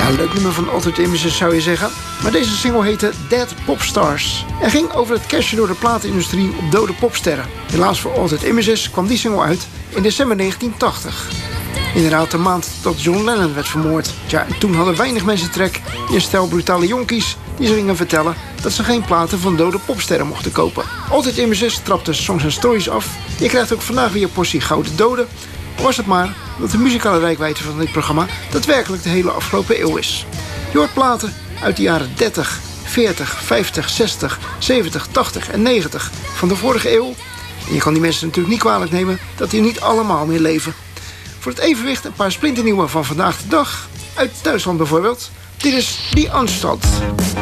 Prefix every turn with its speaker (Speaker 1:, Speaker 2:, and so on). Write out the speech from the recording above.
Speaker 1: Ja, leuk nummer van Altered Images zou je zeggen. Maar deze single heette Dead Popstars en ging over het cashen door de platenindustrie op dode popsterren. Helaas voor Altered Images kwam die single uit in december 1980. Inderdaad, de maand dat John Lennon werd vermoord. Ja, en toen hadden weinig mensen trek in een stel brutale jonkies die ze gingen vertellen dat ze geen platen van dode popsterren mochten kopen. Altered Images trapte Songs and Stories af. Je krijgt ook vandaag weer een portie gouden doden. Of was het maar dat de muzikale reikwijdte van dit programma daadwerkelijk de hele afgelopen eeuw is. Je hoort platen uit de jaren 30, 40, 50, 60, 70, 80 en 90 van de vorige eeuw. En je kan die mensen natuurlijk niet kwalijk nemen dat die niet allemaal meer leven. Voor het evenwicht een paar splinternieuwe van vandaag de dag. Uit Duitsland bijvoorbeeld. Dit is Die Anstalt.